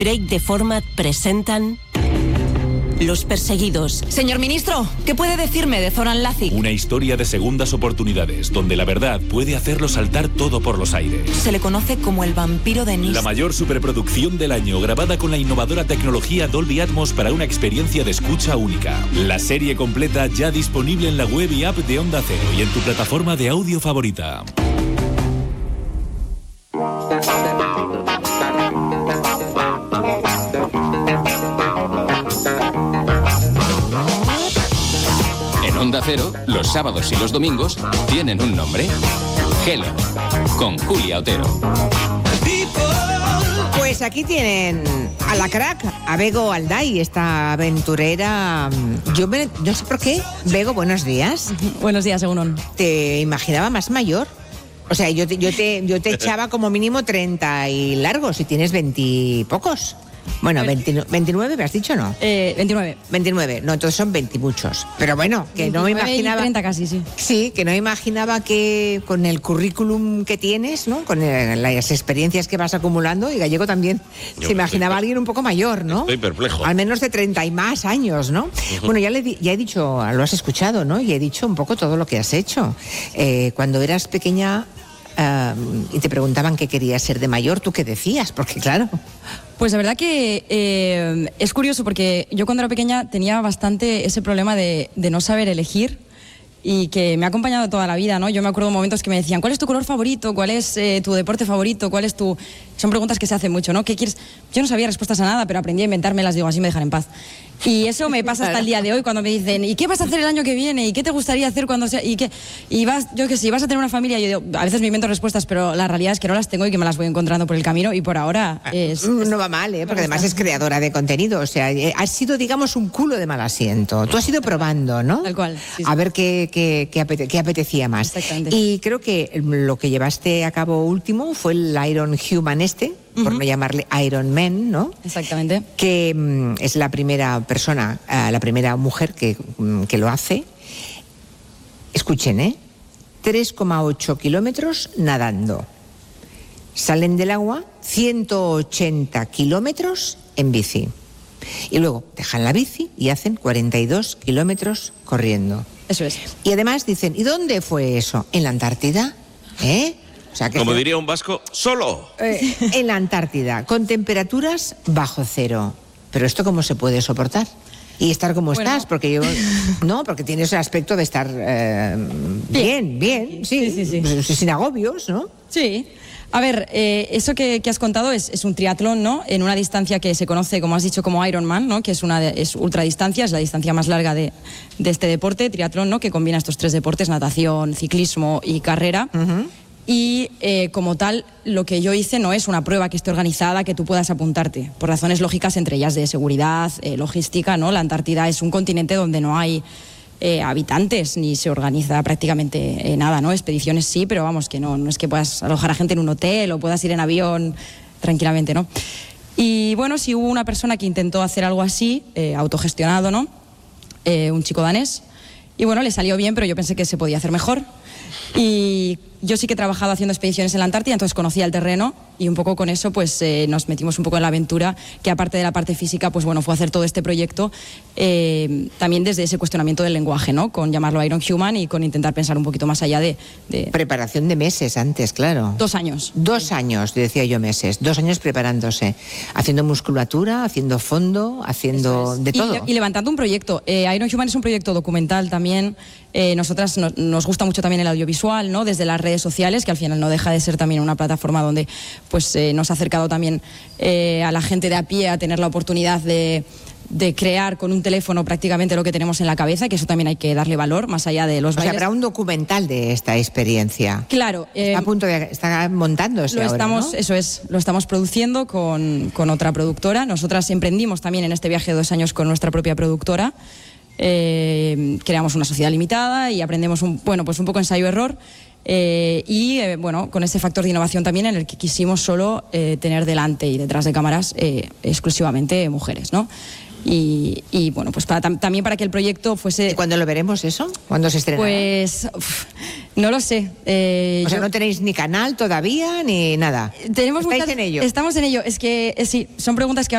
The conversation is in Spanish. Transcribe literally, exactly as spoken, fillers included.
Break de Format presentan Los Perseguidos. Señor ministro, ¿qué puede decirme de Zoran Lazic? Una historia de segundas oportunidades, donde la verdad puede hacerlo saltar todo por los aires. Se le conoce como el vampiro de Nice. La mayor superproducción del año, grabada con la innovadora tecnología Dolby Atmos para una experiencia de escucha única. La serie completa ya disponible en la web y app de Onda Cero y en tu plataforma de audio favorita. Onda Cero, los sábados y los domingos tienen un nombre: Hello, con Julia Otero. Pues aquí tienen a la crack, a Bego Alday, esta aventurera. Yo me, no sé por qué. Bego, buenos días. Buenos días, Egunon. Te imaginaba más mayor. O sea, yo te, yo te, yo te echaba como mínimo treinta y largos y tienes veintipocos. Bueno, veinte, veintinueve, ¿me has dicho, no? Eh, veintinueve. veintinueve, no, entonces son veinte muchos. Pero bueno, que no me imaginaba... Y treinta casi, sí. Sí, que no imaginaba que con el currículum que tienes, ¿no? Con el, las experiencias que vas acumulando, y Gallego también, Yo se imaginaba a alguien un poco mayor, ¿no? Estoy perplejo. Al menos de treinta y más años, ¿no? Uh-huh. Bueno, ya, le, ya he dicho, lo has escuchado, ¿no? Y he dicho un poco todo lo que has hecho. Eh, cuando eras pequeña... Uh, y te preguntaban qué querías ser de mayor, ¿tú qué decías? Porque claro... Pues la verdad que eh, es curioso porque yo cuando era pequeña tenía bastante ese problema de, de no saber elegir y que me ha acompañado toda la vida, ¿no? Yo me acuerdo de momentos que me decían, ¿cuál es tu color favorito? ¿Cuál es eh, tu deporte favorito? ¿Cuál es tu...? Son preguntas que se hacen mucho, ¿no? ¿Qué quieres? Yo no sabía respuestas a nada, pero aprendí a inventármelas, digo, así me dejan en paz. Y eso me pasa hasta el día de hoy cuando me dicen, ¿y qué vas a hacer el año que viene? ¿Y qué te gustaría hacer cuando sea? Y qué y vas, yo que sé, vas a tener una familia. Yo digo, a veces me invento respuestas, pero la realidad es que no las tengo y que me las voy encontrando por el camino y por ahora es... es no va mal, ¿eh? Porque además es creadora de contenido, o sea, has sido, digamos, un culo de mal asiento. Tú has ido probando, ¿no? Tal cual. Sí, sí. A ver qué, qué, qué, apete, qué apetecía más. Exactamente. Y creo que lo que llevaste a cabo último fue el Iron Human este, uh-huh. por no llamarle Iron Man, ¿no? Exactamente. Que mm, es la primera persona, uh, la primera mujer que, mm, que lo hace. Escuchen, ¿eh? tres coma ocho kilómetros nadando. Salen del agua ciento ochenta kilómetros en bici. Y luego dejan la bici y hacen cuarenta y dos kilómetros corriendo. Eso es. Y además dicen, ¿y dónde fue eso? ¿En la Antártida? ¿Eh? O sea, que Como se... diría un vasco, solo. Eh, en la Antártida, con temperaturas bajo cero. Pero ¿esto cómo se puede soportar? Y estar como bueno. estás, porque yo... No, porque tienes el aspecto de estar eh, bien, bien, sí, sí, sí, sí. sin agobios, ¿no? Sí. A ver, eh, eso que, que has contado es, es un triatlón, ¿no? En una distancia que se conoce, como has dicho, como Ironman, ¿no? Que es una es ultradistancia, es la distancia más larga de, de este deporte, triatlón, ¿no? Que combina estos tres deportes, natación, ciclismo y carrera. Uh-huh. Y eh, como tal, lo que yo hice no es una prueba que esté organizada, que tú puedas apuntarte, por razones lógicas, entre ellas de seguridad, eh, logística, ¿no? La Antártida es un continente donde no hay eh, habitantes, ni se organiza prácticamente eh, nada, ¿no? Expediciones sí, pero vamos, que no, no es que puedas alojar a gente en un hotel o puedas ir en avión tranquilamente, ¿no? Y bueno, sí hubo una persona que intentó hacer algo así, eh, autogestionado, ¿no? Eh, un chico danés, y bueno, le salió bien, pero yo pensé que se podía hacer mejor. Y yo sí que he trabajado haciendo expediciones en la Antártida, entonces conocía el terreno y un poco con eso pues eh, nos metimos un poco en la aventura, que aparte de la parte física, pues bueno, fue hacer todo este proyecto eh, también desde ese cuestionamiento del lenguaje, ¿no? Con llamarlo Iron Human y con intentar pensar un poquito más allá de... de... Preparación de meses antes, claro. Dos años. Dos años, decía yo meses, dos años preparándose, haciendo musculatura, haciendo fondo, haciendo es. de todo. Y, y levantando un proyecto. Eh, Iron Human es un proyecto documental también. Eh, nosotras no, nos gusta mucho también el audiovisual, ¿no? Desde las redes sociales, que al final no deja de ser también una plataforma donde pues eh, nos ha acercado también eh, a la gente de a pie a tener la oportunidad de, de crear con un teléfono prácticamente lo que tenemos en la cabeza, que eso también hay que darle valor, más allá de los o bailes. sea, habrá un documental de esta experiencia. Claro. Eh, está a punto de... está montándose lo ahora, estamos, ¿no? Eso es, lo estamos produciendo con, con otra productora. Nosotras emprendimos también en este viaje de dos años con nuestra propia productora. Eh, creamos una sociedad limitada y aprendemos un, bueno, pues un poco ensayo-error eh, y eh, bueno, con ese factor de innovación también en el que quisimos solo eh, tener delante y detrás de cámaras eh, exclusivamente mujeres, ¿no? Y, y bueno, pues para, tam, también para que el proyecto fuese... ¿Y cuándo lo veremos eso? ¿Cuándo se estrenará? Pues uf, no lo sé. Eh, o sea, yo... no tenéis ni canal todavía ni nada. Tenemos ¿Estáis muchas... en ello? Estamos en ello. Es que eh, sí, son preguntas que